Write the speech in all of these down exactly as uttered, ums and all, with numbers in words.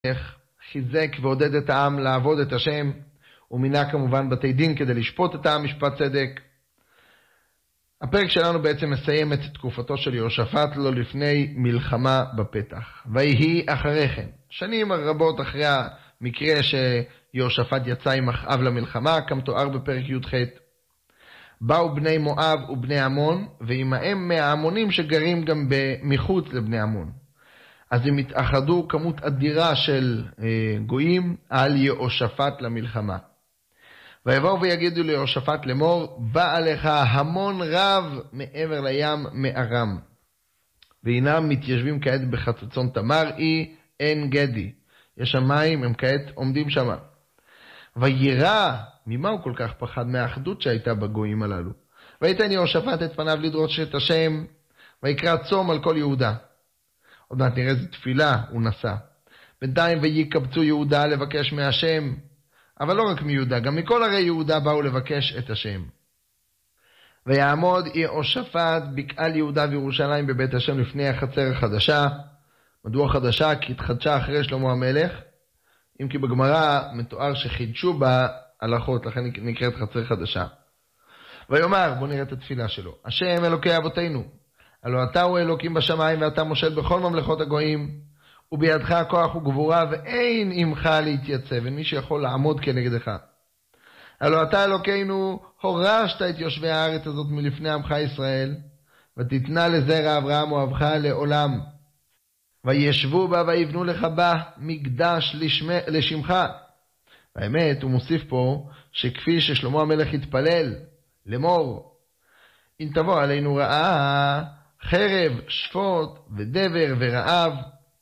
חיזק ועודד את העם לעבוד את השם, ומינה כמובן בתי דין כדי לשפוט את העם משפט צדק. הפרק שלנו בעצם מסיים את תקופתו של יהושפט לא לפני מלחמה בפתח. ויהי אחרי כן, שנים רבות אחרי המקרה שיהושפט יצא עם אחאב למלחמה, כמתואר בפרק י"ח, באו בני מואב ובני עמון, ועמהם מהעמונים שגרים גם מחוץ לבני עמון. אז הם התאחדו כמות אדירה של אה, גויים על יהושפט למלחמה. ויבואו ויגידו ליהושפט לאמור, בא עליך המון רב מעבר לים מארם. והנם מתיישבים כעת בחצצון תמר, אי אין גדי. יש שם מים, הם כעת עומדים שם. וירא, ממה הוא כל כך פחד? מהאחדות שהייתה בגויים הללו. ויתן יהושפט את פניו לדרוש את השם, ויקרא צום על כל יהודה. עוד מעט נראה איזה תפילה הוא נשא. בינתיים ויקבצו יהודה לבקש מהשם, אבל לא רק מיהודה, גם מכל ערי יהודה באו לבקש את השם. ויעמוד יהושפט בקהל יהודה וירושלים בבית השם לפני החצר החדשה. מדוע חדשה? כי התחדשה אחרי שלמה המלך, אם כי בגמרא מתואר שחידשו בה הלכות, לכן נקראת חצר חדשה. ויאמר, בוא נראה את התפילה שלו, השם אלוקי אבותינו, הלא אתה הוא אלוקים בשמיים ואתה מושל בכל ממלכות הגויים, ובידך הכוח וגבורה ואין עמך להתייצב, אין מי שיכול לעמוד כנגדך. הלא אתה אלוקינו הורשת את יושבי הארץ הזאת מלפני עמך ישראל, ותתנה לזרע אברהם אוהבך לעולם. וישבו בה ויבנו לך בה מקדש לשמי, לשמך. האמת, הוא מוסיף פה שכפי ששלמה המלך התפלל לאמור, אם תבוא עלינו רעה, חרב, שפוט ודבר ורעב,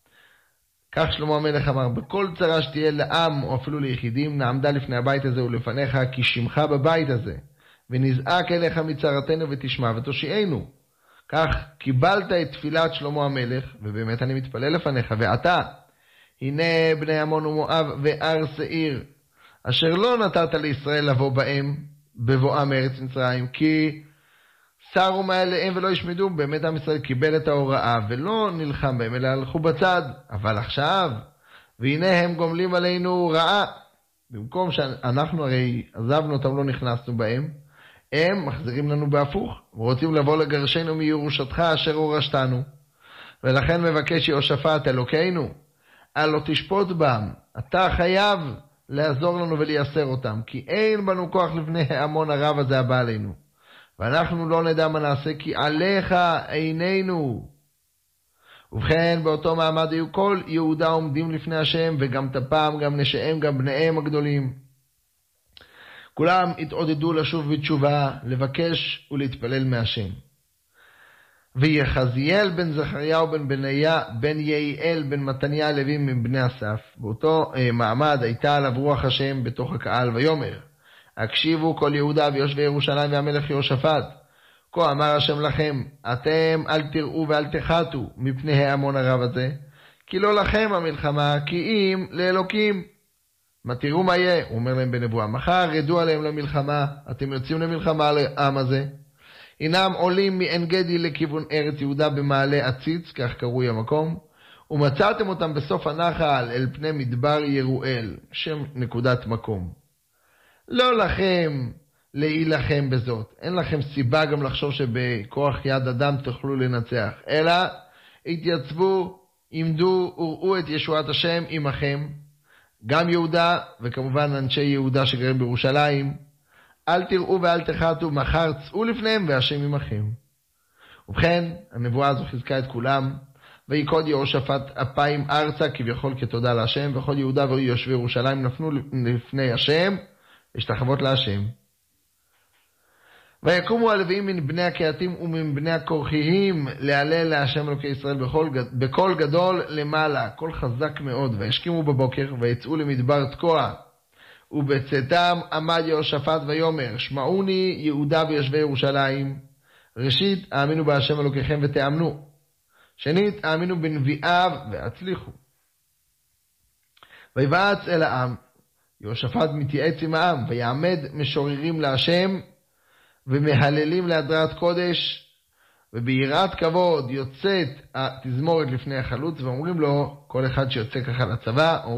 כך שלמה המלך אמר, בכל צרה שתהיה לעם או אפילו ליחידים, נעמדה לפני הבית הזה ולפניך כי שמך בבית הזה, ונזעק אליך מצרתנו ותשמע ותושיענו. כך קיבלת את תפילת שלמה המלך, ובאמת אני מתפלל לפניך, ועתה, הנה בני עמון ומואב והר שעיר, אשר לא נתת לישראל לבוא בהם, בבואם מארץ מצרים, כי שרו מעליהם ולא ישמדו. באמת עם ישראל קיבל את ההוראה ולא נלחם בהם, אלא הלכו בצד. אבל עכשיו, והנה הם גומלים עלינו רעה. במקום שאנחנו הרי עזבנו אותם, לא נכנסנו בהם, הם מחזירים לנו בהפוך, ורוצים לבוא לגרשנו מירושתך אשר הורשתנו. ולכן מבקש יהושפט אלוקינו, אל לא תשפוט בם, אתה חייב לעזור לנו ולייסר אותם, כי אין בנו כוח לפני המון הרב הזה הבא עלינו. ואנחנו לא נדע מה נעשה, כי עליך עינינו. ובכן, באותו מעמד היו כל יהודה עומדים לפני השם, וגם טפם, גם נשיהם, גם בניהם הגדולים. כולם התעודדו לשוב בתשובה, לבקש ולהתפלל מהשם. ויחזיאל בן זכריהו בן בניה, בן יעיאל בן מתניה הלוי מבני אסף, באותו אה, מעמד הייתה עליו רוח השם בתוך הקהל, ויאמר, הקשיבו כל יהודה ויושבי ירושלים והמלך יהושפט, כה אמר השם לכם, אתם אל תראו ואל תחתו מפני ההמון הרב הזה, כי לא לכם המלחמה, כי אם לאלוקים. מה תראו מה יהיה? הוא אומר להם בנבואה, מחר רדו עליהם למלחמה, אתם יוצאים למלחמה על העם הזה. הינם עולים מעין גדי לכיוון ארץ יהודה במעלה עציץ, כך קרוי המקום, ומצאתם אותם בסוף הנחל אל פני מדבר ירואל, שם נקודת מקום. לא לכם להילחם בזאת, אין לכם סיבה גם לחשוב שבכוח יד אדם תוכלו לנצח, אלא התייצבו, עמדו, וראו את ישועת השם עמכם, גם יהודה וכמובן אנשי יהודה שגרים בירושלים, אל תראו ואל תחתו, מחר צאו לפניהם והשם עמכם. ובכן, הנבואה הזו חיזקה את כולם, ויקוד יהושפט אפיים ארצה כביכול כתודה להשם, וכל יהודה ויושבי ירושלים נפנו לפני השם, להשתחוות להשם. ויקומו הלוויים מן בני הקהתים ומן בני הכורחיים להלל להשם אלוקי ישראל בכל, בכל גדול למעלה, קול חזק מאוד, וישכימו בבוקר ויצאו למדבר תקוע. ובצאתם עמד יהושפט ויאמר, שמעוני יהודה ויושבי ירושלים, ראשית האמינו בהשם אלוקיכם ותאמנו, שנית האמינו בנביאיו והצליחו. ויבעץ אל העם, יהושפט מתייעץ עם העם, ויעמד משוררים להשם ומהללים להדרת קודש, וביראת כבוד יוצאת התזמורת לפני החלוץ, ואומרים לו, כל אחד שיוצא ככה לצבא,